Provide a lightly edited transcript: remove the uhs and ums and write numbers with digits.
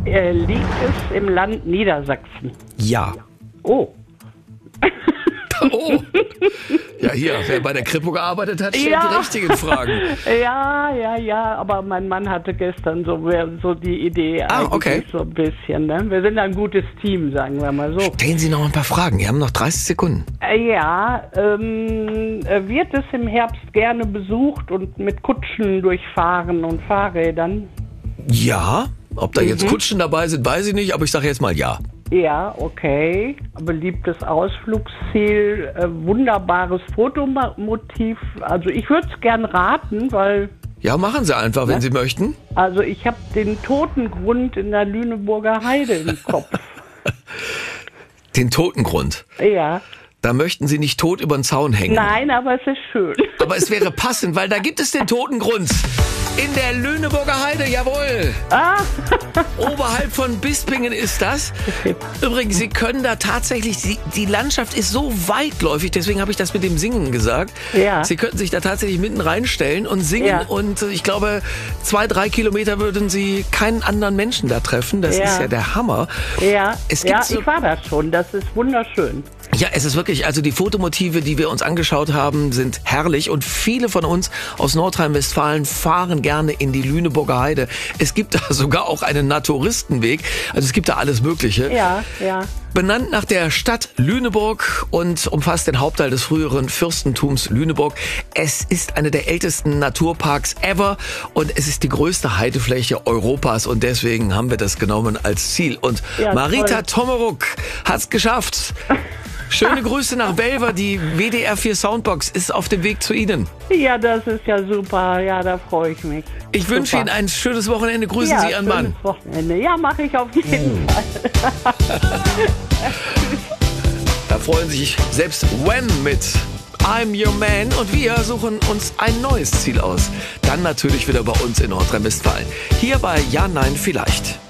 Liegt es im Land Niedersachsen? Ja. Oh. Oh. Ja, hier, wer bei der Kripo gearbeitet hat, stellt die richtigen Fragen. Ja, aber mein Mann hatte gestern so die Idee okay. So ein bisschen. Ne? Wir sind ein gutes Team, sagen wir mal so. Stellen Sie noch ein paar Fragen, wir haben noch 30 Sekunden. Wird es im Herbst gerne besucht und mit Kutschen durchfahren und Fahrrädern? Ja, ob da jetzt Kutschen dabei sind, weiß ich nicht, aber ich sage jetzt mal ja. Ja, okay. Beliebtes Ausflugsziel, wunderbares Fotomotiv. Also ich würde es gern raten, weil... Ja, machen Sie einfach, wenn Sie möchten. Also ich habe den Totengrund in der Lüneburger Heide im Kopf. Den Totengrund? Ja. Da möchten Sie nicht tot über den Zaun hängen. Nein, aber es ist schön. Aber es wäre passend, weil da gibt es den Totengrund. In der Lüneburger Heide, jawohl. Oberhalb von Bispingen ist das. Übrigens, Sie können da tatsächlich, die Landschaft ist so weitläufig, deswegen habe ich das mit dem Singen gesagt. Ja. Sie könnten sich da tatsächlich mitten reinstellen und singen und ich glaube, 2-3 Kilometer würden Sie keinen anderen Menschen da treffen. Das ist ja der Hammer. Ja, es gibt ich war da schon, das ist wunderschön. Ja, es ist wirklich, also die Fotomotive, die wir uns angeschaut haben, sind herrlich und viele von uns aus Nordrhein-Westfalen fahren gerne in die Lüneburger Heide. Es gibt da sogar auch einen Naturistenweg, also es gibt da alles Mögliche. Ja. Benannt nach der Stadt Lüneburg und umfasst den Hauptteil des früheren Fürstentums Lüneburg. Es ist eine der ältesten Naturparks ever und es ist die größte Heidefläche Europas und deswegen haben wir das genommen als Ziel. Und Marita Tommeruk hat's geschafft. Schöne Grüße nach Belver, die WDR 4 Soundbox ist auf dem Weg zu Ihnen. Ja, das ist ja super, ja, da freue ich mich. Ich wünsche Ihnen ein schönes Wochenende, grüßen Sie Ihren Mann. Wochenende. Ja, mache ich auf jeden Fall. Da freuen sich selbst Wham mit I'm Your Man und wir suchen uns ein neues Ziel aus. Dann natürlich wieder bei uns in Nordrhein-Westfalen. Hier bei Ja, Nein, Vielleicht.